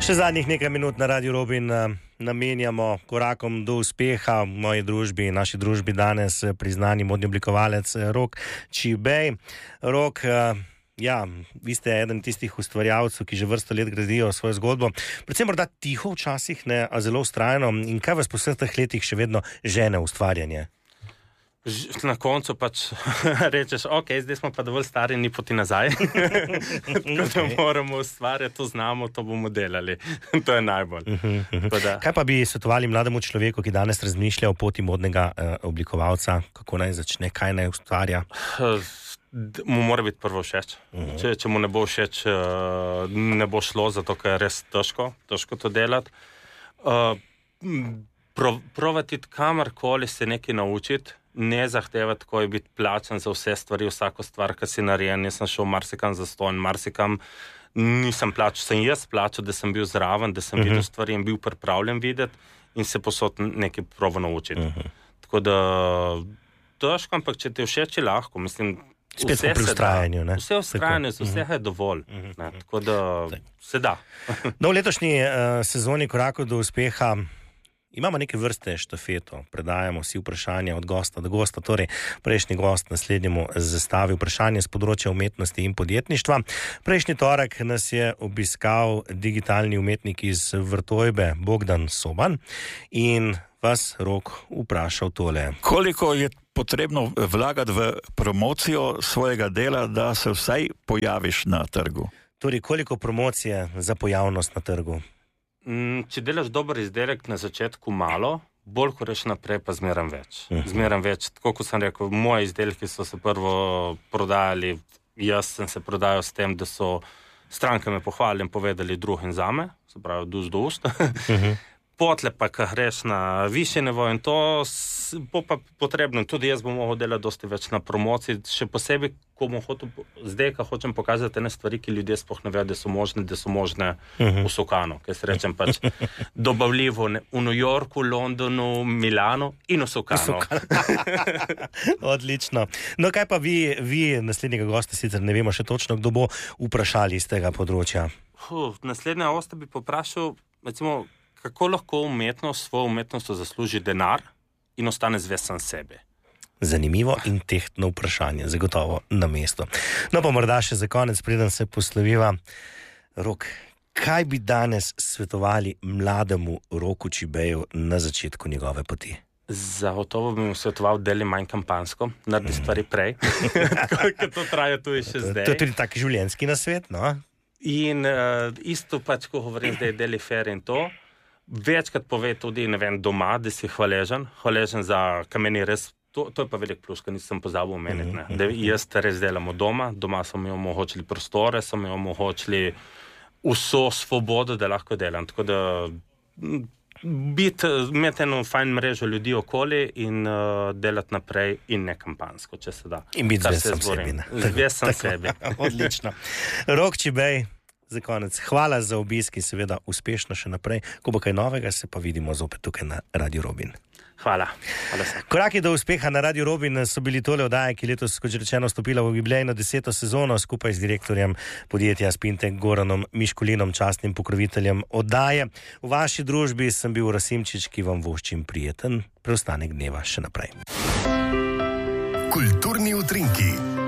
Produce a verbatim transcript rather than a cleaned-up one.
Še zadnjih nekaj minut na Radio Robin namenjamo korakom do uspeha v moji družbi, naši družbi danes priznani modni oblikovalec Rok Čibej. Rok, ja, vi ste eden tistih ustvarjalcev, ki že vrsto let gradijo svojo zgodbo. Predvsem morda tiho včasih, ne, a zelo vztrajno. In kaj vas po vseh teh letih še vedno žene ustvarjanje? Na koncu pač rečeš, ok, zdaj smo pa dovolj stari, ni poti nazaj. Tako da moramo ustvarjati, to znamo, to bomo delali. To je najbolj. Da... Kaj pa bi svetovali mlademu človeku, ki danes razmišlja o poti modnega uh, oblikovalca? Kako naj začne, kaj naj ustvarja? Mu mora biti prvo všeč. Uh-huh. Če, če mu ne bo všeč, uh, ne bo šlo, zato ker je res težko, težko to delati. Uh, prov, provati kamarkoli se nekaj naučiti, ne zahtevati, ko je biti plačan za vse stvari, vsako stvar, ki si narejen. Jaz sem šel marsikam zastonj, marsikam nisem plačal, sem jaz plačal, da sem bil zraven, da sem uh-huh. videl stvari in bil pripravljen videti in se posod nekaj provo naučiti. Uh-huh. Tako da težko, ampak če ti všeč, lahko, mislim, spet vse pri ustrajanju, ne? Vse ustrajanju, z vsega je dovolj. Uh-huh. Ne? Tako da se da. No, v letošnji uh, sezoni korakov do uspeha imamo neke vrste štafeto, predajamo si vprašanja od gosta do gosta, torej prejšnji gost naslednjemu zastavi vprašanje z področja umetnosti in podjetništva. Prejšnji torek nas je obiskal digitalni umetnik iz Vrtojbe, Bogdan Soban, in vas, Rok, vprašal tole. Koliko je potrebno vlagati v promocijo svojega dela, da se vsaj pojaviš na trgu? Torej, koliko promocije za pojavnost na trgu? Če delaš dober izdelek na začetku malo, bolj ko reš naprej, pa zmeram več. Zmeram več. Tako kot sem rekel, moji izdelki so se prvo prodajali, jaz sem se prodajal s tem, da so stranke me pohvalili in povedali drugim zame, se pravi, dus do ust. Uh-huh. Potle pa, ko greš na višje nivo in to bo pa potrebno. Tudi jaz bom mogel delati dosti več na promociji, še posebej, ko bom hotel, zdaj, ko hočem pokazati ene stvari, ki ljudje sploh ne vejo, da so možne, da so možne uh-huh. v Sokanu. Kaj se rečem pač, dobavljivo v New Yorku, Londonu, Milanu in v Sokanu. Odlično. No, kaj pa vi, vi naslednjega gosta, sicer ne vemo še točno, kdo bo, vprašali iz tega področja? Huh, naslednja gosta bi poprašal, recimo, kako lahko umetnost, svojo umetnost zasluži denar in ostane zvest sam sebi. Zanimivo in tehtno vprašanje, zagotovo na mesto. No pa morda še za konec, preden se posloviva. Rok, kaj bi danes svetovali mlademu Roku Čibeju na začetku njegove poti? Zagotovo bi mu svetoval deli manj kampansko, naredi stvari prej, ker to traja tudi še zdaj. To je tudi tak življenjski nasvet, no? In uh, isto pač, ko govorim, da je deli fair in to, večkrat pove tudi, ne vem, doma, da si hvaležen, hvaležen za, kaj meni res, to, to je pa velik plus, ker nisem pozabil omeniti, ne, da jaz te res delamo doma, doma so mi omogočili prostore, so mi omogočili vso svobodo, da lahko delam, tako da biti, imeti eno fajn mrežo ljudi okoli in uh, delati naprej in ne kampansko, če se da. In biti zvest sam sebi, ne? Zvest sam sebi. Odlično. Rok Čibej, za konec, hvala za obisk in seveda uspešno še naprej. Ko bo kaj novega, se pa vidimo zopet tukaj na Radio Robin. Hvala. Hvala se. Koraki do uspeha na Radio Robin so bili tole oddaje, ki letos, kot že rečeno, stopila v jubilejno deseto sezono skupaj z direktorjem podjetja Spintek Goranom Miškulinom, častnim pokroviteljem oddaje. V vaši družbi sem bil Rasimčič, ki vam voščim prijeten preostanek dneva še naprej. Kulturni utrinki.